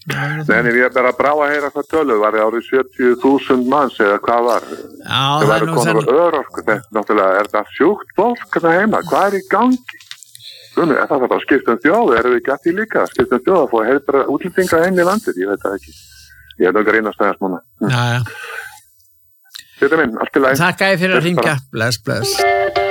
En ég bara brá að heyra hvað tölu, var það árið 70.000 manns eða hvað var? Já, það var konar örorku, þetta náttúrulega, er það sjúkt fólk heima, hvað er í gangi? Grunni, það var bara skipt þjóð, erum við ekki að því líka, skipt þjóð að fá heilbara útlendinga heim í landið, ég veit það ekki. Ég hef nokkar einast aðeins núna. Já. Þetta minn, allt í lagi. Takk fyrir að hringja, bless.